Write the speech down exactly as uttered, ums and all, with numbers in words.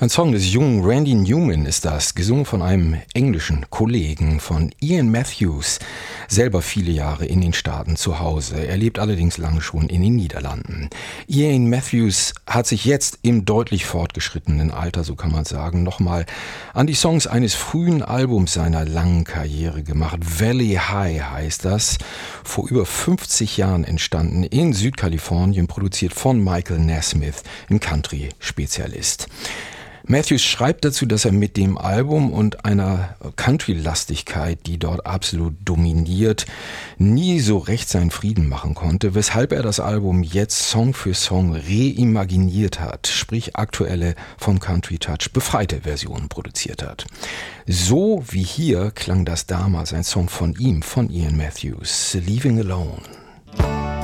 Ein Song des jungen Randy Newman ist das, gesungen von einem englischen Kollegen, von Ian Matthews, selber viele Jahre in den Staaten zu Hause. Er lebt allerdings lange schon in den Niederlanden. Ian Matthews hat sich jetzt im deutlich fortgeschrittenen Alter, so kann man sagen, nochmal an die Songs eines frühen Albums seiner langen Karriere gemacht. Valley High heißt das, vor über fünfzig Jahren entstanden, in Südkalifornien, produziert von Michael Nesmith, ein Country-Spezialist. Matthews schreibt dazu, dass er mit dem Album und einer Country-Lastigkeit, die dort absolut dominiert, nie so recht seinen Frieden machen konnte, weshalb er das Album jetzt Song für Song reimaginiert hat, sprich aktuelle, vom Country Touch befreite Versionen produziert hat. So wie hier klang das damals, ein Song von ihm, von Ian Matthews, Leaving Alone.